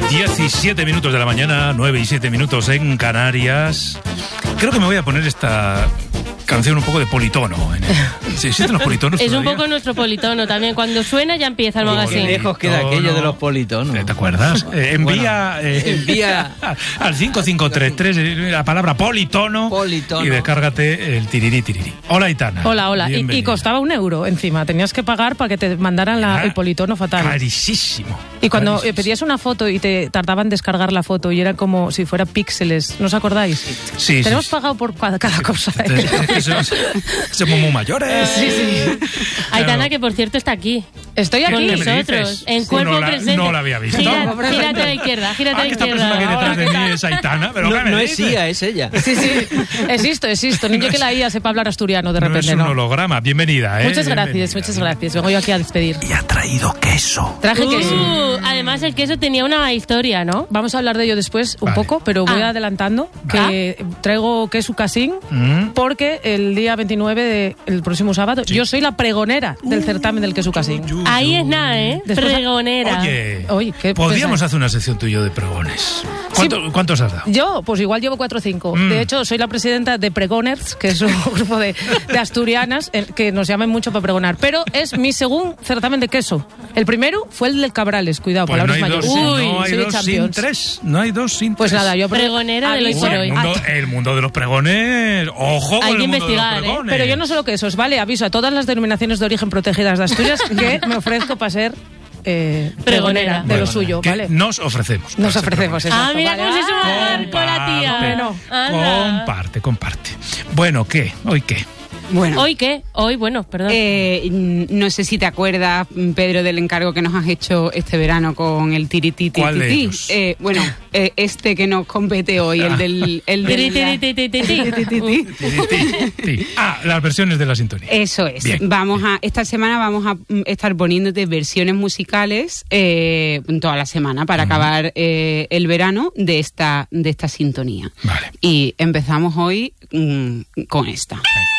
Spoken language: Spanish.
17 minutos de la mañana, 9 y 7 minutos en Canarias. Creo que me voy a poner esta canción un poco de politono. ¿Sí existen los politonos? Es todavía? un poco nuestro politono también. Cuando suena ya empieza el magazine. Qué lejos queda aquello de los politonos. ¿Te acuerdas? Envía al 5533 la palabra politono y descárgate el tirirí. Hola, Aitana. Hola. Y costaba €1 encima. Tenías que pagar para que te mandaran el politono fatal. Carísimo. Y cuando pedías una foto y te tardaban en descargar la foto y era como si fuera píxeles, ¿no os acordáis? Sí. Tenemos pagado por cada cosa. Somos muy mayores. Sí. Aitana, que por cierto está aquí. Estoy aquí. Con nosotros, en cuerpo presente. No la había visto. Gírate a la izquierda, Esta persona que hay detrás de mí es Aitana, pero no es IA, es ella. Sí. Existo. Ni yo que la IA sepa hablar asturiano de repente, no. Es un holograma. Bienvenida, Muchas gracias. Vengo yo aquí a despedir. Y ha traído queso. Traje queso. Además, el queso tenía una historia, ¿no? Vamos a hablar de ello después un poco, pero voy adelantando que traigo queso casín porque el día 29 del próximo sábado yo soy la pregonera del certamen del queso casín. Ahí es nada, ¿eh? Pregonera. Oye, ¿qué podríamos hacer una sección tuya de pregones? ¿Cuántos has dado? Yo, pues igual llevo 4 o 5. De hecho, soy la presidenta de Pregoners, que es un grupo de asturianas que nos llaman mucho para pregonar. Pero es mi segundo certamen de queso. El primero fue el del Cabrales, cuidado, pues palabras no mayores. No hay dos sin tres. No hay dos sin tres. Pues nada, yo pregonera del hoy por hoy. El mundo de los pregones. Ojo con el mundo de los pregones. Pero yo no solo quesos, ¿vale? Aviso a todas las denominaciones de origen protegidas de Asturias que me ofrezco para ser pregonera de lo suyo, ¿vale? Nos ofrecemos. Exacto. Mira cómo se suma con la tía. Comparte. Bueno, ¿qué? ¿Hoy qué? Bueno. ¿Hoy qué? Perdón. No sé si te acuerdas, Pedro, del encargo que nos has hecho este verano con el tirititi. ¿Cuál de ellos? Este que nos compete hoy, el del las versiones de la sintonía. Eso es. Bien. Esta semana vamos a estar poniéndote versiones musicales toda la semana para acabar el verano de esta sintonía. Vale. Y empezamos hoy con esta.